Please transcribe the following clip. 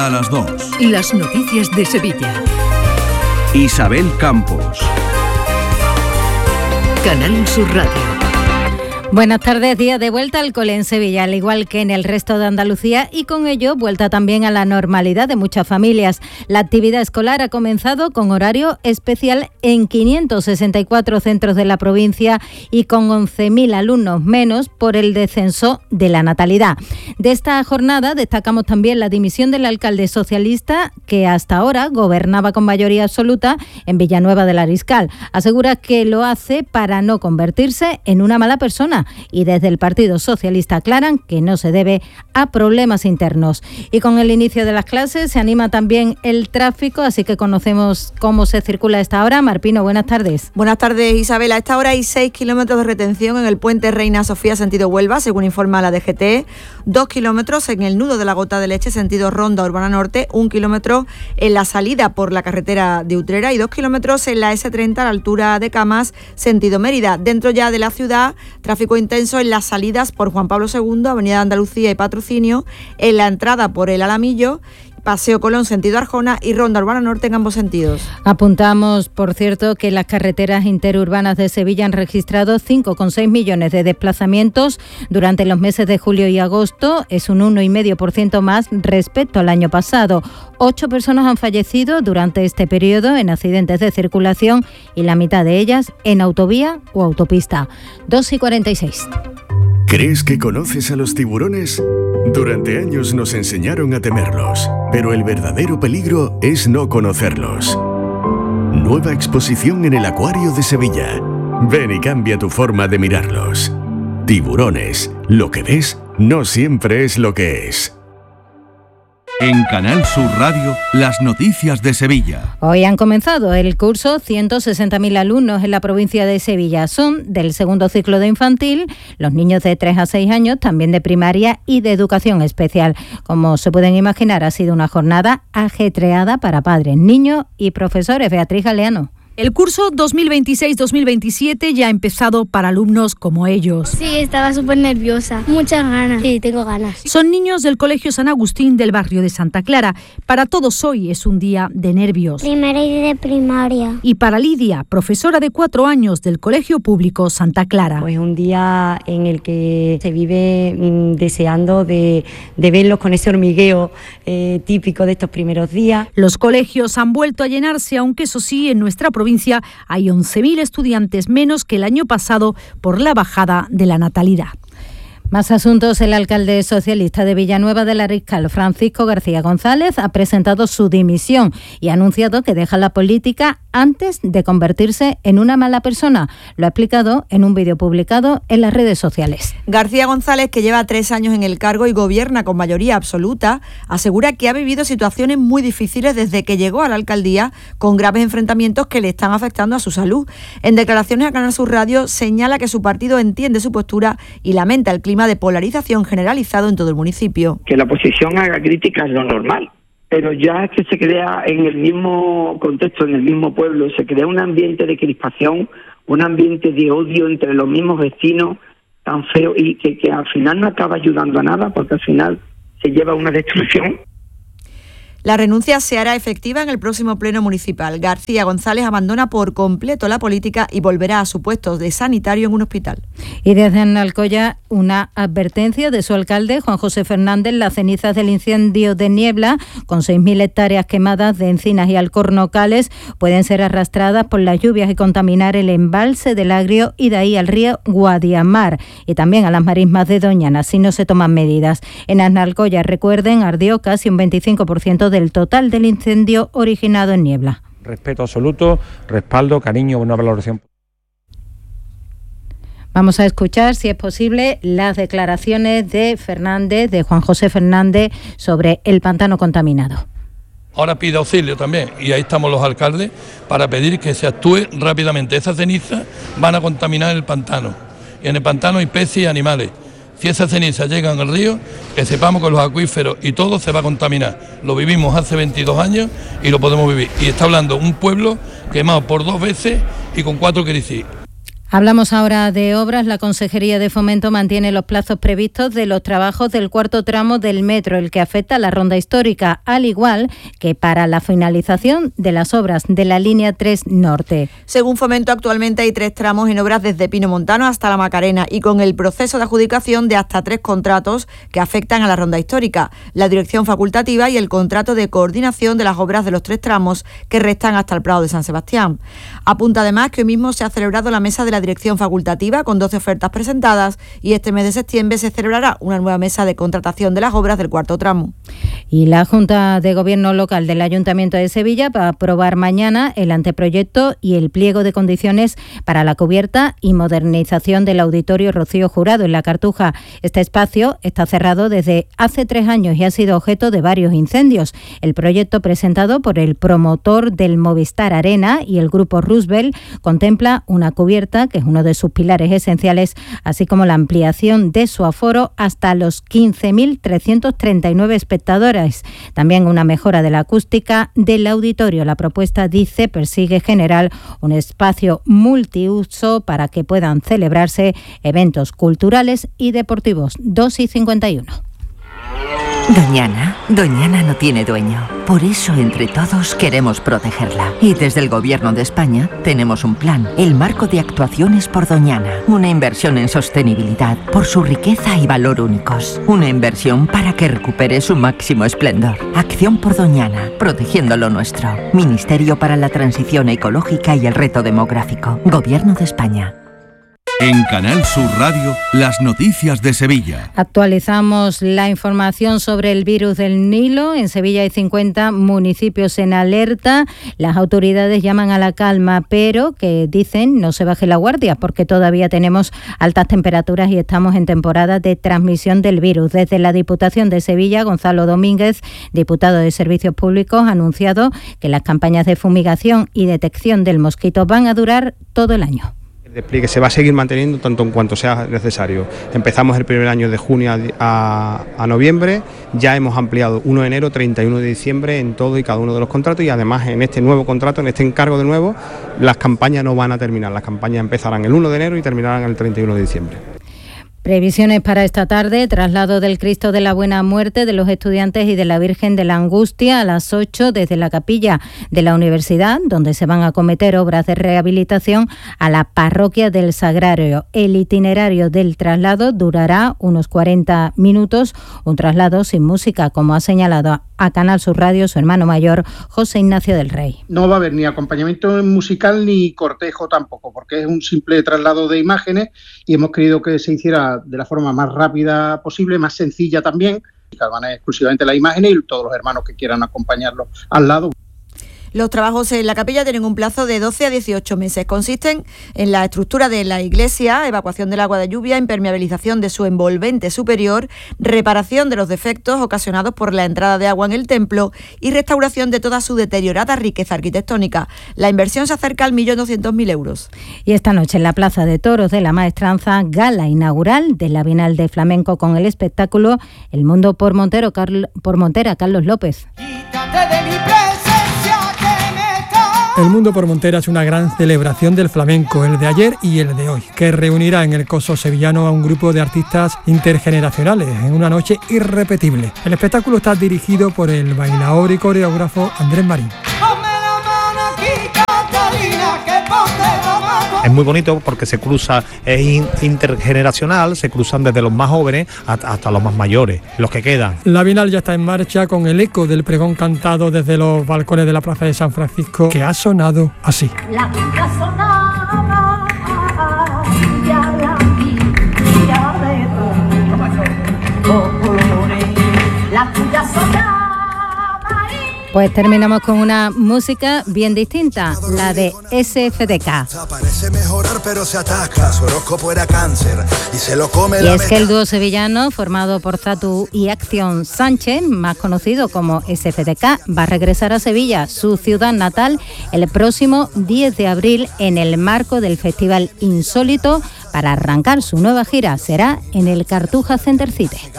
A las 2. Las noticias de Sevilla. Isabel Campos. Canal Sur Radio. Buenas tardes, día de vuelta al cole en Sevilla, al igual que en el resto de Andalucía, y con ello vuelta también a la normalidad de muchas familias. La actividad escolar ha comenzado con horario especial en 564 centros de la provincia y con 11.000 alumnos menos por el descenso de la natalidad. De esta jornada destacamos también la dimisión del alcalde socialista que hasta ahora gobernaba con mayoría absoluta en Villanueva del Ariscal. Asegura que lo hace para no convertirse en una mala persona, y desde el Partido Socialista aclaran que no se debe a problemas internos. Y con el inicio de las clases se anima también el tráfico, así que conocemos cómo se circula a esta hora. Marpino, buenas tardes. Buenas tardes, Isabel. A esta hora hay 6 kilómetros de retención en el puente Reina Sofía sentido Huelva, según informa la DGT. 2 kilómetros en el nudo de la Gota de Leche sentido Ronda Urbana Norte, 1 kilómetro en la salida por la carretera de Utrera y 2 kilómetros en la S30 a la altura de Camas sentido Mérida. Dentro ya de la ciudad, tráfico intenso en las salidas por Juan Pablo II, Avenida de Andalucía y Patrocinio, en la entrada por el Alamillo, Paseo Colón sentido Arjona y Ronda Urbana Norte en ambos sentidos. Apuntamos, por cierto, que las carreteras interurbanas de Sevilla han registrado 5,6 millones de desplazamientos durante los meses de julio y agosto. Es un 1,5% más respecto al año pasado. 8 personas han fallecido durante este periodo en accidentes de circulación y la mitad de ellas en autovía o autopista. 2:46. ¿Crees que conoces a los tiburones? Durante años nos enseñaron a temerlos, pero el verdadero peligro es no conocerlos. Nueva exposición en el Acuario de Sevilla. Ven y cambia tu forma de mirarlos. Tiburones, lo que ves no siempre es lo que es. En Canal Sur Radio, las noticias de Sevilla. Hoy han comenzado el curso 160.000 alumnos en la provincia de Sevilla. Son del segundo ciclo de infantil, los niños de 3 a 6 años, también de primaria y de educación especial. Como se pueden imaginar, ha sido una jornada ajetreada para padres, niños y profesores. Beatriz Galeano. El curso 2026-2027 ya ha empezado para alumnos como ellos. Sí, estaba súper nerviosa, muchas ganas. Sí, tengo ganas. Son niños del Colegio San Agustín del barrio de Santa Clara. Para todos hoy es un día de nervios. Primera y de primaria. Y para Lidia, profesora de 4 años del Colegio Público Santa Clara. Pues un día en el que se vive deseando de verlos con ese hormigueo típico de estos primeros días. Los colegios han vuelto a llenarse, aunque eso sí, en nuestra provincia hay 11.000 estudiantes menos que el año pasado por la bajada de la natalidad. Más asuntos. El alcalde socialista de Villanueva del Ariscal, Francisco García González, ha presentado su dimisión y ha anunciado que deja la política antes de convertirse en una mala persona. Lo ha explicado en un vídeo publicado en las redes sociales. García González, que lleva 3 años en el cargo y gobierna con mayoría absoluta, asegura que ha vivido situaciones muy difíciles desde que llegó a la alcaldía, con graves enfrentamientos que le están afectando a su salud. En declaraciones a Canal Sur Radio señala que su partido entiende su postura y lamenta el clima de polarización generalizado en todo el municipio. Que la oposición haga crítica es lo normal, pero ya es que se crea en el mismo contexto, en el mismo pueblo, se crea un ambiente de crispación, un ambiente de odio entre los mismos vecinos tan feo y que al final no acaba ayudando a nada, porque al final se lleva a una destrucción. La renuncia se hará efectiva en el próximo pleno municipal. García González abandona por completo la política y volverá a su puesto de sanitario en un hospital. Y desde Alcoya, una advertencia de su alcalde, Juan José Fernández: las cenizas del incendio de Niebla, con 6.000 hectáreas quemadas de encinas y alcornocales, pueden ser arrastradas por las lluvias y contaminar el embalse del Agrio y de ahí al río Guadiamar y también a las marismas de Doñana si no se toman medidas. En Alcoya, recuerden, ardió casi un 25% del total del incendio originado en Niebla. Respeto absoluto, respaldo, cariño, una valoración. Vamos a escuchar, si es posible, las declaraciones de Fernández, de Juan José Fernández, sobre el pantano contaminado. Ahora pide auxilio también, y ahí estamos los alcaldes para pedir que se actúe rápidamente. Esas cenizas van a contaminar el pantano, y en el pantano hay peces y animales. Si esas cenizas llegan al río, que sepamos que los acuíferos y todo se va a contaminar. Lo vivimos hace 22 años y lo podemos vivir. Y está hablando un pueblo quemado por 2 veces y con 4 crisis. Hablamos ahora de obras. La Consejería de Fomento mantiene los plazos previstos de los trabajos del cuarto tramo del metro, el que afecta a la ronda histórica, al igual que para la finalización de las obras de la línea 3 Norte. Según Fomento, actualmente hay 3 tramos en obras desde Pino Montano hasta La Macarena y con el proceso de adjudicación de hasta 3 contratos que afectan a la ronda histórica, la dirección facultativa y el contrato de coordinación de las obras de los 3 tramos que restan hasta el Prado de San Sebastián. Apunta además que hoy mismo se ha celebrado la mesa de la dirección facultativa con 12 ofertas presentadas y este mes de septiembre se celebrará una nueva mesa de contratación de las obras del cuarto tramo. Y la Junta de Gobierno Local del Ayuntamiento de Sevilla va a aprobar mañana el anteproyecto y el pliego de condiciones para la cubierta y modernización del Auditorio Rocío Jurado en La Cartuja. Este espacio está cerrado desde hace 3 años y ha sido objeto de varios incendios. El proyecto presentado por el promotor del Movistar Arena y el Grupo Roosevelt contempla una cubierta que es uno de sus pilares esenciales, así como la ampliación de su aforo hasta los 15.339 espectadores. También una mejora de la acústica del auditorio. La propuesta, dice, persigue generar un espacio multiuso para que puedan celebrarse eventos culturales y deportivos. 2:51. Doñana no tiene dueño. Por eso, entre todos, queremos protegerla. Y desde el Gobierno de España tenemos un plan, el Marco de Actuaciones por Doñana. Una inversión en sostenibilidad, por su riqueza y valor únicos. Una inversión para que recupere su máximo esplendor. Acción por Doñana, protegiendo lo nuestro. Ministerio para la Transición Ecológica y el Reto Demográfico. Gobierno de España. En Canal Sur Radio, las noticias de Sevilla. Actualizamos la información sobre el virus del Nilo. En Sevilla hay 50 municipios en alerta. Las autoridades llaman a la calma, pero que dicen no se baje la guardia porque todavía tenemos altas temperaturas y estamos en temporada de transmisión del virus. Desde la Diputación de Sevilla, Gonzalo Domínguez, diputado de Servicios Públicos, ha anunciado que las campañas de fumigación y detección del mosquito van a durar todo el año. El despliegue se va a seguir manteniendo tanto en cuanto sea necesario. Empezamos el primer año de junio a noviembre, ya hemos ampliado 1 de enero, 31 de diciembre en todo y cada uno de los contratos y además en este nuevo contrato, en este encargo de nuevo, las campañas no van a terminar, las campañas empezarán el 1 de enero y terminarán el 31 de diciembre. Previsiones para esta tarde: traslado del Cristo de la Buena Muerte de los estudiantes y de la Virgen de la Angustia a las 8 desde la capilla de la Universidad, donde se van a acometer obras de rehabilitación, a la Parroquia del Sagrario. El itinerario del traslado durará unos 40 minutos, un traslado sin música, como ha señalado a Canal Sur Radio su hermano mayor, José Ignacio del Rey. No va a haber ni acompañamiento musical ni cortejo tampoco, porque es un simple traslado de imágenes y hemos querido que se hiciera de la forma más rápida posible, más sencilla también. Van a exclusivamente las imágenes y todos los hermanos que quieran acompañarlos al lado. Los trabajos en la capilla tienen un plazo de 12 a 18 meses. Consisten en la estructura de la iglesia, evacuación del agua de lluvia, impermeabilización de su envolvente superior, reparación de los defectos ocasionados por la entrada de agua en el templo y restauración de toda su deteriorada riqueza arquitectónica. La inversión se acerca al 1.200.000 euros. Y esta noche en la Plaza de Toros de la Maestranza, gala inaugural de la Bienal de Flamenco con el espectáculo El Mundo por Montera, Carlos López. El Mundo por Montera es una gran celebración del flamenco, el de ayer y el de hoy, que reunirá en el Coso sevillano a un grupo de artistas intergeneracionales en una noche irrepetible. El espectáculo está dirigido por el bailaor y coreógrafo Andrés Marín. Es muy bonito porque se cruza, es intergeneracional, se cruzan desde los más jóvenes hasta los más mayores, los que quedan. La Bienal ya está en marcha con el eco del pregón cantado desde los balcones de la Plaza de San Francisco, que ha sonado así. La vida sonaba, ya la vida de la tuya sonaba. Pues terminamos con una música bien distinta, la de SFDK. Y es que el dúo sevillano, formado por Zatu y Acción Sánchez, más conocido como SFDK, va a regresar a Sevilla, su ciudad natal, el próximo 10 de abril en el marco del Festival Insólito para arrancar su nueva gira. Será en el Cartuja Center City.